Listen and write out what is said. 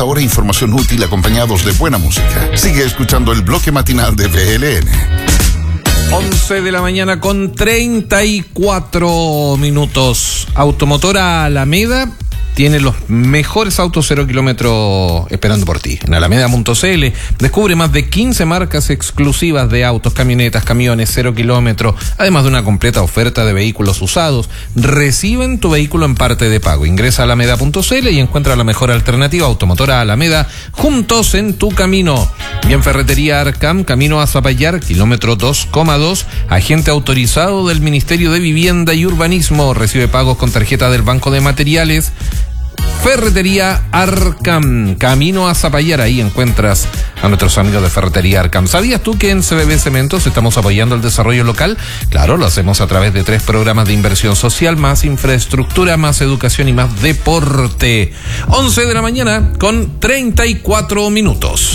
cada hora información útil acompañados de buena música. Sigue escuchando el bloque matinal de BLN. 11 de la mañana con 34 minutos. Automotora Alameda tiene los mejores autos 0 kilómetros esperando por ti. En alameda.cl descubre más de 15 marcas exclusivas de autos, camionetas, camiones 0 kilómetros, además de una completa oferta de vehículos usados. Reciben tu vehículo en parte de pago. Ingresa a alameda.cl y encuentra la mejor alternativa. Automotora Alameda, juntos en tu camino. Y en Ferretería Arcam, camino a Zapallar, kilómetro 2,2, agente autorizado del Ministerio de Vivienda y Urbanismo. Recibe pagos con tarjeta del Banco de Materiales. Ferretería Arcam, camino a Zapallar, ahí encuentras a nuestros amigos de Ferretería Arcam. ¿Sabías tú que en CBB Cementos estamos apoyando el desarrollo local? Claro, lo hacemos a través de 3 programas de inversión social, más infraestructura, más educación y más deporte. 11 de la mañana con 34 minutos.